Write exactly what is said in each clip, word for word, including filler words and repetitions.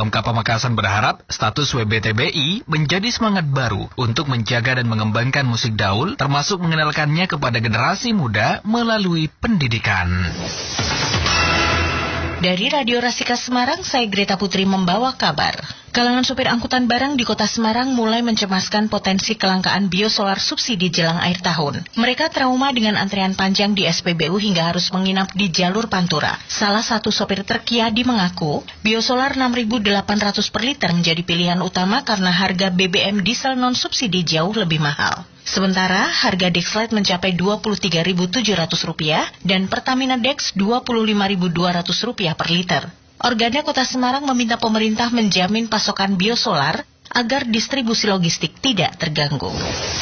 Pemkab Pamekasan berharap status W B T B I menjadi semangat baru untuk menjaga dan mengembangkan musik daul, termasuk mengenalkannya kepada generasi muda melalui pendidikan. Dari Radio Rasika Semarang, saya Greta Putri membawa kabar. Kalangan supir angkutan barang di kota Semarang mulai mencemaskan potensi kelangkaan biosolar subsidi jelang akhir tahun. Mereka trauma dengan antrean panjang di S P B U hingga harus menginap di jalur Pantura. Salah satu sopir truk Yadi mengaku, biosolar enam ribu delapan ratus per liter menjadi pilihan utama karena harga B B M diesel non-subsidi jauh lebih mahal. Sementara harga Dexlite mencapai dua puluh tiga ribu tujuh ratus rupiah dan Pertamina Dex dua puluh lima ribu dua ratus rupiah per liter. Organda Kota Semarang meminta pemerintah menjamin pasokan biosolar agar distribusi logistik tidak terganggu.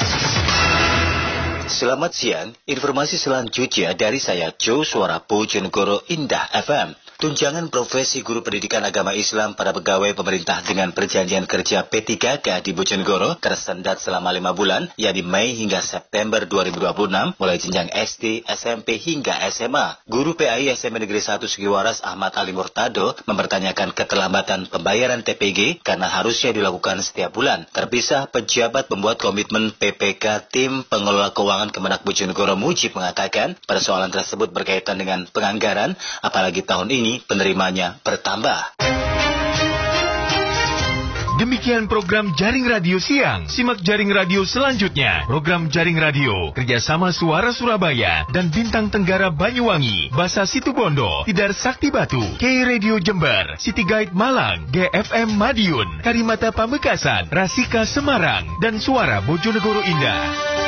Selamat siang, informasi selanjutnya dari saya Joe Suara Bojonegoro Indah F M. Tunjangan profesi guru pendidikan agama Islam pada pegawai pemerintah dengan perjanjian kerja P tiga K di Bojonegoro tersendat selama lima bulan, yakni Mei hingga September dua ribu dua puluh enam, mulai jenjang S D, S M P hingga S M A. Guru P A I S M P Negeri satu Sugiwaras Ahmad Ali Murtado mempertanyakan keterlambatan pembayaran T P G karena harusnya dilakukan setiap bulan. Terpisah, pejabat pembuat komitmen P P K Tim Pengelola Keuangan Kemenak Bojonegoro Mujib mengatakan persoalan tersebut berkaitan dengan penganggaran, apalagi tahun ini penerimanya bertambah. Demikian program Jaring Radio Siang. Simak Jaring Radio selanjutnya. Program Jaring Radio kerjasama Suara Surabaya dan Bintang Tenggara Banyuwangi, Basa Situbondo, Tidar Sakti Batu, K Radio Jember, City Guide Malang, G F M Madiun, Karimata Pamekasan, Rasika Semarang, dan Suara Bojonegoro Indah.